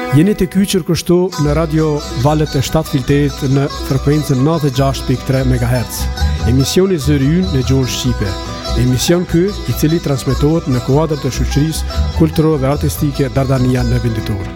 Jeni të kyqër kështu në radio Valet e 7 në frekuencën 96.3 MHz. Emisioni Zëri Ynë në gjuhën shqipe. Emision ky i cili transmetohet në kuadër të shoqërisë kulturore dhe artistike Dardania në Venditor.